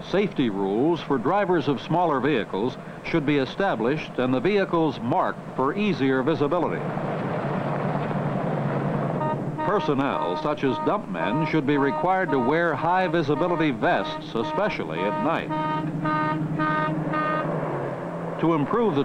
Safety rules for drivers of smaller vehicles should be established and the vehicles marked for easier visibility. Personnel, such as dump men, should be required to wear high visibility vests, especially at night. To improve the